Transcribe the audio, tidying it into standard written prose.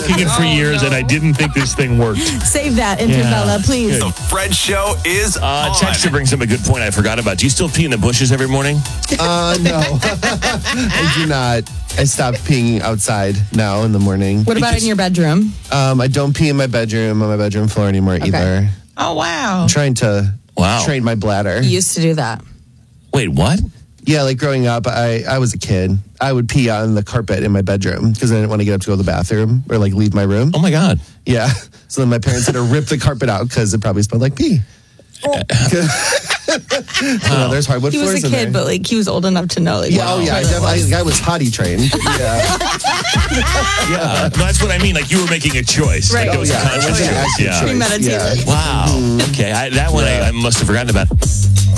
making it for years, and I didn't think this thing worked. Save that, Intervella, please. The Fred Show is on. Texter brings up a good point I forgot about. Do you still pee in the bushes every morning? No. I do not. I stopped peeing outside now in the morning. What about in your bedroom? I don't pee in my bedroom on my bedroom floor anymore either. Oh, wow. I'm trying to train my bladder. You used to do that. Wait, what? Yeah, like growing up, I was a kid. I would pee on the carpet in my bedroom because I didn't want to get up to go to the bathroom or like leave my room. Oh my God. Yeah. So then my parents had to rip the carpet out because it probably smelled like pee. There's hardwood He floors was a in kid, there. but like he was old enough to know. Like, Yeah, I was potty trained. Yeah. Yeah. That's what I mean. Like you were making a choice. Right. Like it was a conscious choice. Yeah. Premeditated. Wow. Okay. That one I must have forgotten about.